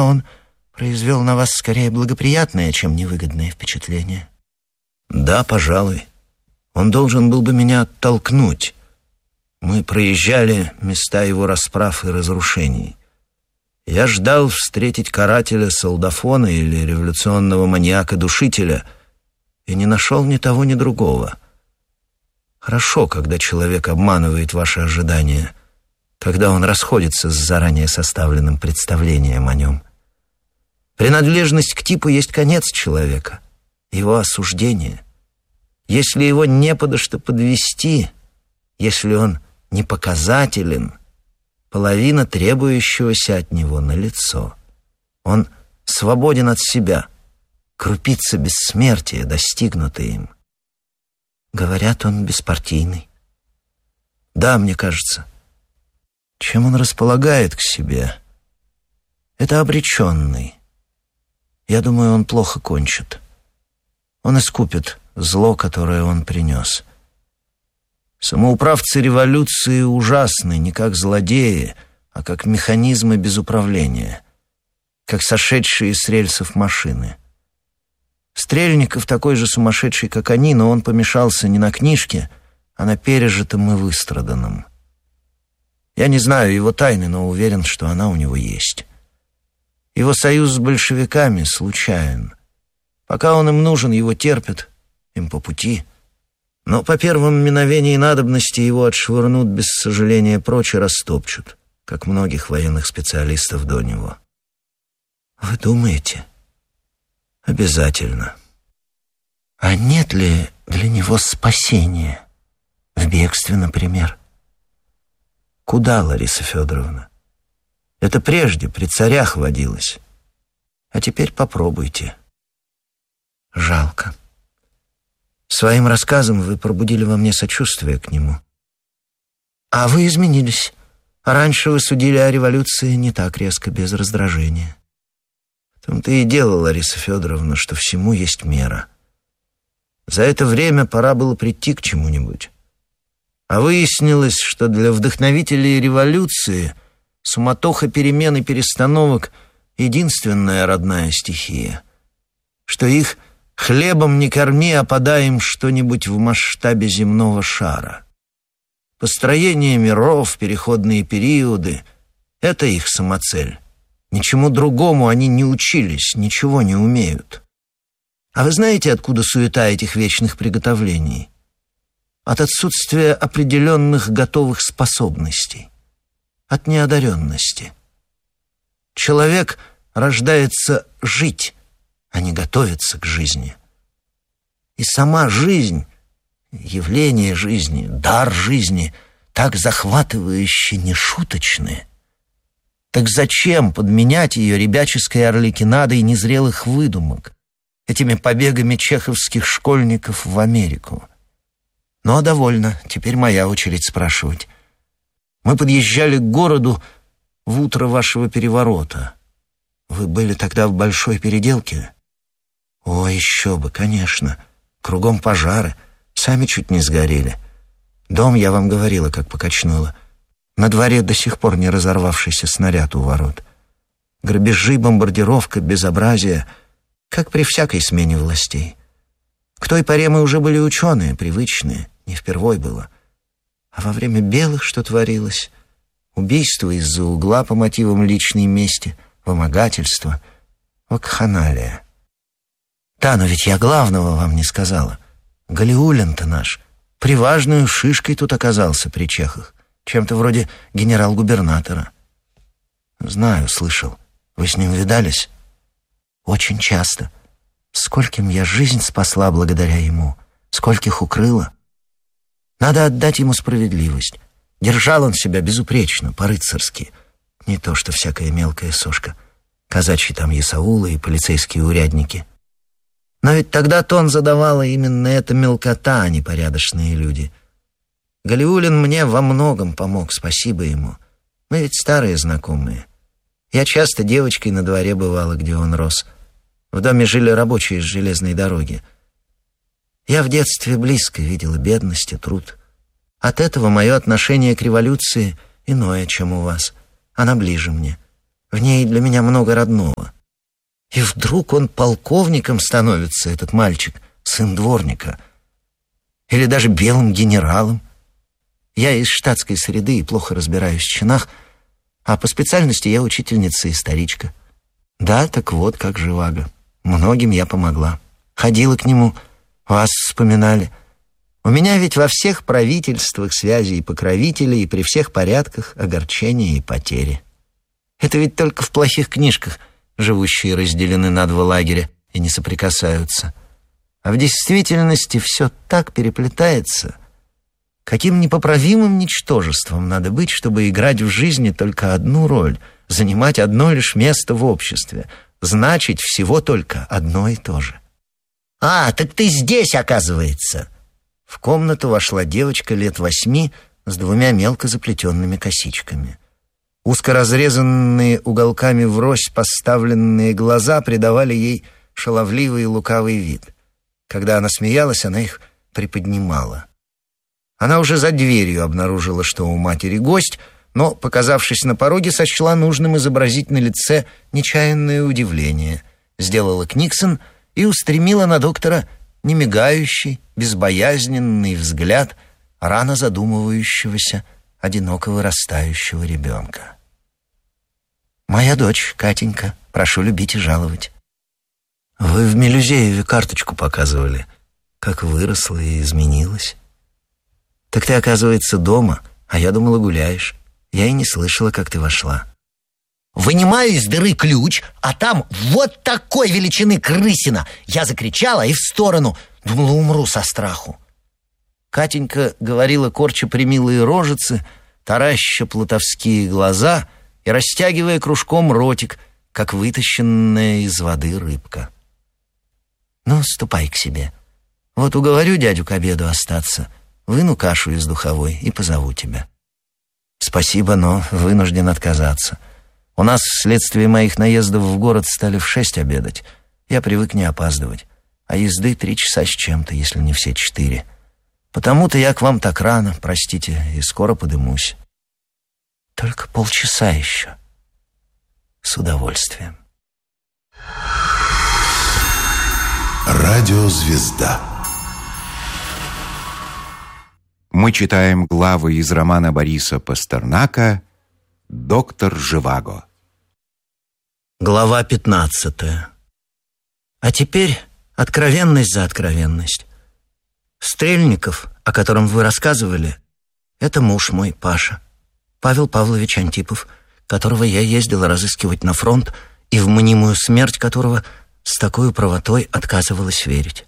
он произвел на вас скорее благоприятное, чем невыгодное впечатление. Да, пожалуй. Он должен был бы меня оттолкнуть. Мы проезжали места его расправ и разрушений. Я ждал встретить карателя, солдафона или революционного маньяка-душителя и не нашел ни того, ни другого. Хорошо, когда человек обманывает ваши ожидания, когда он расходится с заранее составленным представлением о нем. Принадлежность к типу есть конец человека, его осуждение. Если его не подо что подвести, если он не показателен, половина требующегося от него налицо. Он свободен от себя, крупица бессмертия, достигнутая им. Говорят, он беспартийный. Да, мне кажется. Чем он располагает к себе? Это обреченный. Я думаю, он плохо кончит. Он искупит зло, которое он принес. Самоуправцы революции ужасны не как злодеи, а как механизмы без управления, как сошедшие с рельсов машины. Стрельников такой же сумасшедший, как они, но он помешался не на книжке, а на пережитом и выстраданном. Я не знаю его тайны, но уверен, что она у него есть. Его союз с большевиками случайен. Пока он им нужен, его терпят, им по пути. Но по первом мгновении надобности его отшвырнут без сожаления прочь и растопчут, как многих военных специалистов до него. Вы думаете? Обязательно. А нет ли для него спасения? В бегстве, например? Куда, Лариса Федоровна? Это прежде при царях водилось. А теперь попробуйте. Жалко. Своим рассказом вы пробудили во мне сочувствие к нему. А вы изменились. Раньше вы судили о революции не так резко, без раздражения. В том-то и дело, Лариса Федоровна, что всему есть мера. За это время пора было прийти к чему-нибудь. А выяснилось, что для вдохновителей революции суматоха перемен и перестановок — единственная родная стихия, что их хлебом не корми, а подай им что-нибудь в масштабе земного шара. Построение миров, переходные периоды — это их самоцель. Ничему другому они не учились, ничего не умеют. А вы знаете, откуда суета этих вечных приготовлений? От отсутствия определенных готовых способностей, от неодаренности. Человек рождается жить, а не готовиться к жизни. И сама жизнь, явление жизни, дар жизни так захватывающе нешуточны. Так зачем подменять ее ребяческой орликинадой незрелых выдумок, этими побегами чеховских школьников в Америку? Ну, а довольно, теперь моя очередь спрашивать. Мы подъезжали к городу в утро вашего переворота. Вы были тогда в большой переделке? О, еще бы, конечно. Кругом пожары, сами чуть не сгорели. Дом, я вам говорила, как покачнуло. На дворе до сих пор не разорвавшийся снаряд у ворот. Грабежи, бомбардировка, безобразие, как при всякой смене властей. К той поре мы уже были ученые, привычные, не впервой было. А во время белых что творилось? Убийство из-за угла по мотивам личной мести, вымогательство, вакханалия. Да, но ведь я главного вам не сказала. Галиулин-то наш приважную шишкой тут оказался при чехах, чем-то вроде генерал-губернатора. Знаю, слышал. Вы с ним видались? Очень часто. Скольким я жизнь спасла благодаря ему, скольких укрыла. Надо отдать ему справедливость. Держал он себя безупречно, по-рыцарски. Не то, что всякая мелкая сошка. Казачьи там есаулы и полицейские урядники. Но ведь тогда тон задавала именно эта мелкота, а не порядочные люди. Галиулин мне во многом помог, спасибо ему. Мы ведь старые знакомые. Я часто девочкой на дворе бывала, где он рос. В доме жили рабочие с железной дороги. Я в детстве близко видела бедность и труд. От этого мое отношение к революции иное, чем у вас. Она ближе мне. В ней для меня много родного. И вдруг он полковником становится, этот мальчик, сын дворника. Или даже белым генералом. Я из штатской среды и плохо разбираюсь в чинах, а по специальности я учительница-историчка. Да, так вот, как Живаго. Многим я помогла. Ходила к нему, вас вспоминали. У меня ведь во всех правительствах связи и покровители, и при всех порядках огорчения и потери. Это ведь только в плохих книжках живущие разделены на два лагеря и не соприкасаются. А в действительности все так переплетается. Каким непоправимым ничтожеством надо быть, чтобы играть в жизни только одну роль, занимать одно лишь место в обществе, значить всего только одно и то же. «А, так ты здесь, оказывается!» В комнату вошла девочка лет 8 с 2 мелко заплетенными косичками. Узко разрезанные уголками врозь поставленные глаза придавали ей шаловливый и лукавый вид. Когда она смеялась, она их приподнимала. Она уже за дверью обнаружила, что у матери гость, но, показавшись на пороге, сочла нужным изобразить на лице нечаянное удивление, сделала книксон и устремила на доктора немигающий, безбоязненный взгляд рано задумывающегося, одиноко вырастающего ребенка. «Моя дочь, Катенька, прошу любить и жаловать». «Вы в Мелюзееве карточку показывали, как выросла и изменилась». «Так ты, оказывается, дома, а я думала, гуляешь. Я и не слышала, как ты вошла». Вынимаю из дыры ключ, а там вот такой величины крысина. Я закричала и в сторону. Думала, умру со страху. Катенька говорила, корча примилые рожицы, тараща плутовские глаза и растягивая кружком ротик, как вытащенная из воды рыбка. «Ну, ступай к себе. Вот уговорю дядю к обеду остаться, выну кашу из духовой и позову тебя». «Спасибо, но вынужден отказаться. У нас вследствие моих наездов в город стали в 6 обедать. Я привык не опаздывать. А езды 3 часа с чем-то, если не все 4. Потому-то я к вам так рано, простите, и скоро подымусь». «Только полчаса еще». «С удовольствием». Радиозвезда. Мы читаем главы из романа Бориса Пастернака «Доктор Живаго». Глава 15. А теперь откровенность за откровенность. Стрельников, о котором вы рассказывали, это муж мой, Паша, Павел Павлович Антипов, которого я ездила разыскивать на фронт и в мнимую смерть которого с такой правотой отказывалась верить.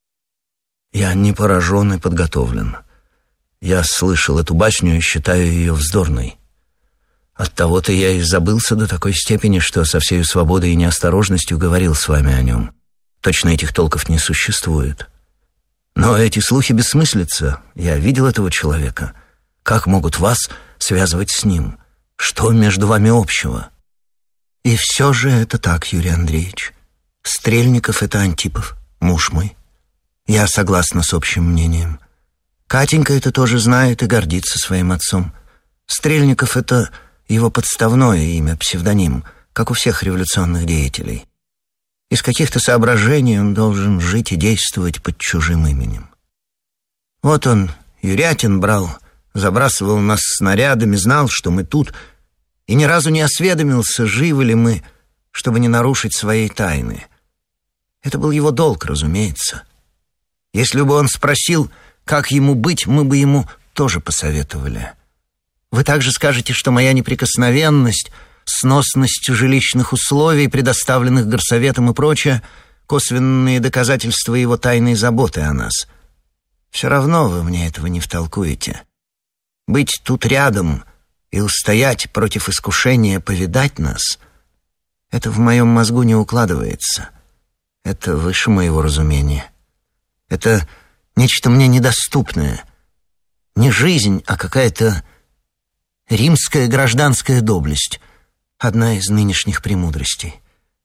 Я не поражен и подготовлен. Я слышал эту басню и считаю ее вздорной. Оттого-то я и забылся до такой степени, что со всей свободой и неосторожностью говорил с вами о нем. Точно этих толков не существует. Но эти слухи бессмыслица. Я видел этого человека. Как могут вас связывать с ним? Что между вами общего? И все же это так, Юрий Андреевич. Стрельников — это Антипов, муж мой. Я согласна с общим мнением. Катенька это тоже знает и гордится своим отцом. Стрельников — это его подставное имя, псевдоним, как у всех революционных деятелей. Из каких-то соображений он должен жить и действовать под чужим именем. Вот он, Юрятин, брал, забрасывал нас снарядами, знал, что мы тут, и ни разу не осведомился, живы ли мы, чтобы не нарушить своей тайны. Это был его долг, разумеется. Если бы он спросил, как ему быть, мы бы ему тоже посоветовали. Вы также скажете, что моя неприкосновенность, сносность жилищных условий, предоставленных горсоветом и прочее, косвенные доказательства его тайной заботы о нас. Все равно вы мне этого не втолкуете. Быть тут рядом и устоять против искушения повидать нас — это в моем мозгу не укладывается. Это выше моего разумения. Это нечто мне недоступное. Не жизнь, а какая-то римская гражданская доблесть, одна из нынешних премудростей.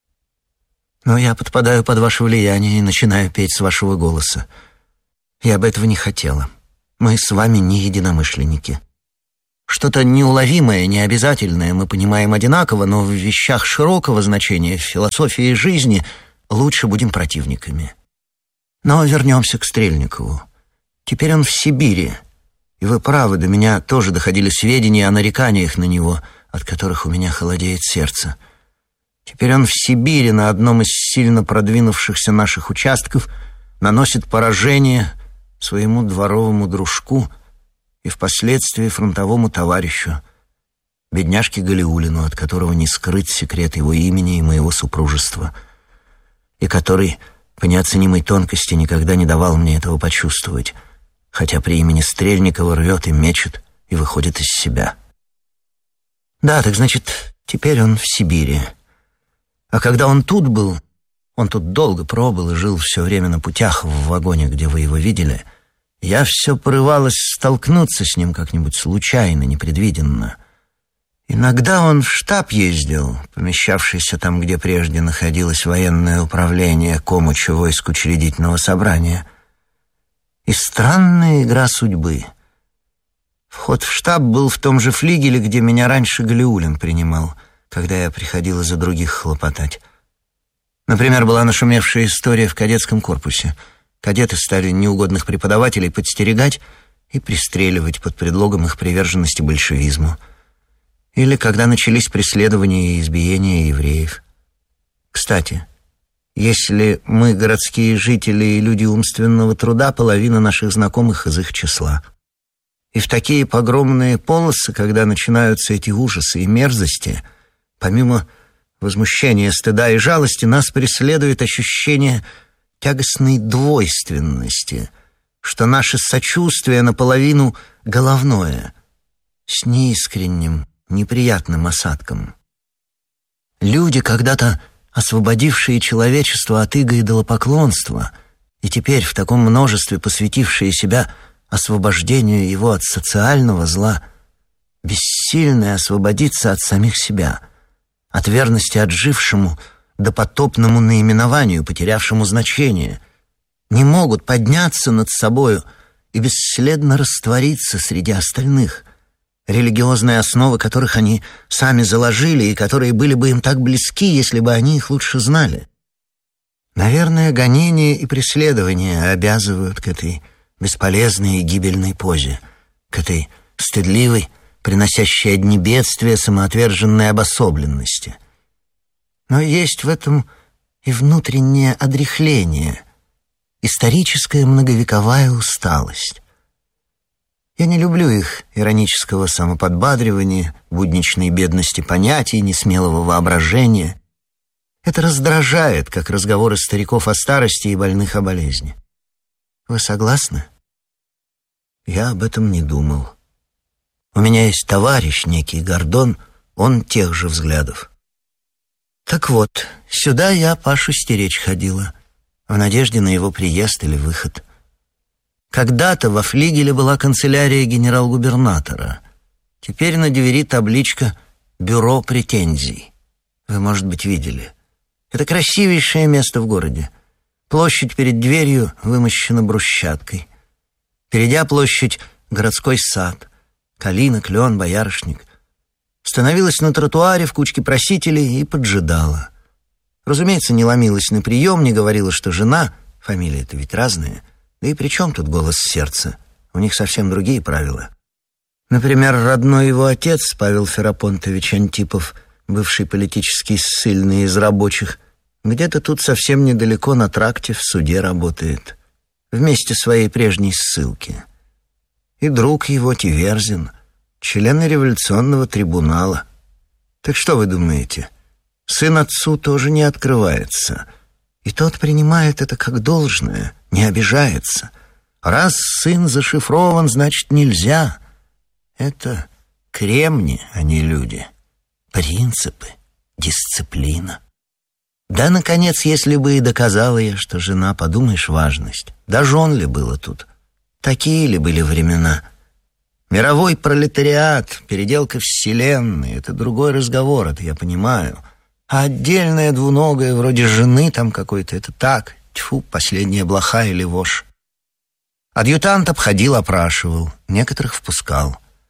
Но я подпадаю под ваше влияние и начинаю петь с вашего голоса. Я бы этого не хотела. Мы с вами не единомышленники. Что-то неуловимое, необязательное мы понимаем одинаково, но в вещах широкого значения, в философии жизни лучше будем противниками. Но вернемся к Стрельникову. Теперь он в Сибири. И вы правы, до меня тоже доходили сведения о нареканиях на него, от которых у меня холодеет сердце. Теперь он в Сибири на одном из сильно продвинувшихся наших участков наносит поражение своему дворовому дружку и впоследствии фронтовому товарищу, бедняжке Галиуллину, от которого не скрыть секрет его имени и моего супружества, и который по неоценимой тонкости никогда не давал мне этого почувствовать, хотя при имени Стрельникова рвет и мечет и выходит из себя. Да, так значит, теперь он в Сибири. А когда он тут был, он тут долго пробыл и жил все время на путях в вагоне, где вы его видели, я все порывалась столкнуться с ним как-нибудь случайно, непредвиденно. Иногда он в штаб ездил, помещавшийся там, где прежде находилось военное управление Комуча войск учредительного собрания. И странная игра судьбы. Вход в штаб был в том же флигеле, где меня раньше Галиуллин принимал, когда я приходила за других хлопотать. Например, была нашумевшая история в кадетском корпусе. Кадеты стали неугодных преподавателей подстерегать и пристреливать под предлогом их приверженности большевизму. Или когда начались преследования и избиения евреев. Кстати, если мы городские жители и люди умственного труда, половина наших знакомых из их числа. И в такие погромные полосы, когда начинаются эти ужасы и мерзости, помимо возмущения, стыда и жалости, нас преследует ощущение тягостной двойственности, что наше сочувствие наполовину головное, с неискренним, неприятным осадком. Люди, когда-то освободившие человечество от иго идолопоклонства, и теперь в таком множестве посвятившие себя освобождению его от социального зла, бессильные освободиться от самих себя, от верности отжившему допотопному наименованию, потерявшему значение, не могут подняться над собою и бесследно раствориться среди остальных, религиозные основы которых они сами заложили и которые были бы им так близки, если бы они их лучше знали. Наверное, гонения и преследования обязывают к этой бесполезной и гибельной позе, к этой стыдливой, приносящей одни бедствия, самоотверженной обособленности. Но есть в этом и внутреннее одряхление, историческая многовековая усталость. Я не люблю их иронического самоподбадривания, будничной бедности понятий, несмелого воображения. Это раздражает, как разговоры стариков о старости и больных о болезни. Вы согласны? Я об этом не думал. У меня есть товарищ, некий Гордон, он тех же взглядов. Так вот, сюда я Пашу стеречь ходила, в надежде на его приезд или выход. Когда-то во флигеле была канцелярия генерал-губернатора. Теперь на двери табличка «Бюро претензий». Вы, может быть, видели. Это красивейшее место в городе. Площадь перед дверью вымощена брусчаткой. Перейдя площадь — городской сад. Калина, клен, боярышник. Становилась на тротуаре в кучке просителей и поджидала. Разумеется, не ломилась на прием, не говорила, что жена, фамилии-то ведь разные. Да и при чем тут голос сердца? У них совсем другие правила. Например, родной его отец, Павел Ферапонтович Антипов, бывший политический ссыльный из рабочих, где-то тут совсем недалеко на тракте в суде работает, вместе своей прежней ссылки. И друг его Тиверзин, член революционного трибунала. Так что вы думаете? Сын отцу тоже не открывается. И тот принимает это как должное, не обижается. Раз сын зашифрован, значит, нельзя. Это кремни, а не люди. Принципы, дисциплина. Да, наконец, если бы и доказала я, что жена, подумаешь, важность. Да жен ли было тут? Такие ли были времена? Мировой пролетариат, переделка вселенной — это другой разговор, это я понимаю. А отдельное двуногое, вроде жены там какой-то, это так, тьфу, последняя блоха или вошь. Адъютант обходил, опрашивал, некоторых впускал.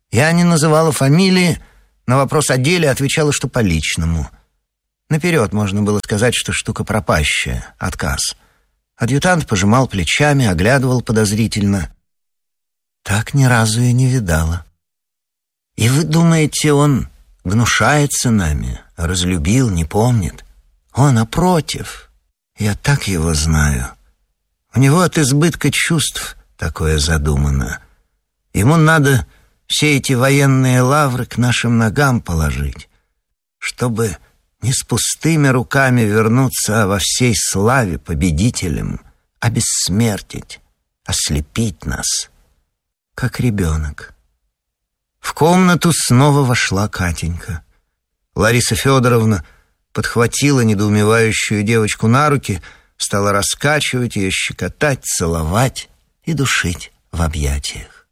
Я не называла фамилии, на вопрос о деле отвечала, что по личному. Наперед можно было сказать, что штука пропащая, отказ. Адъютант пожимал плечами, оглядывал подозрительно. Так ни разу и не видала. И вы думаете, он гнушается нами, разлюбил, не помнит? Он, напротив, я так его знаю. У него от избытка чувств такое задумано. Ему надо все эти военные лавры к нашим ногам положить, чтобы не с пустыми руками вернуться, а во всей славе победителем, обессмертить, ослепить нас, как ребенок. В комнату снова вошла Катенька. Лариса Федоровна подхватила недоумевающую девочку на руки, стала раскачивать ее, щекотать, целовать и душить в объятиях.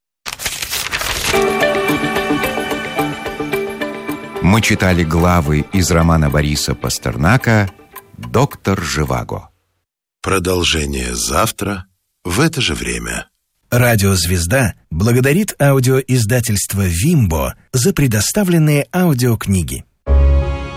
Мы читали главы из романа Бориса Пастернака «Доктор Живаго». Продолжение завтра в это же время. Радиозвезда благодарит аудиоиздательство «Вимбо» за предоставленные аудиокниги.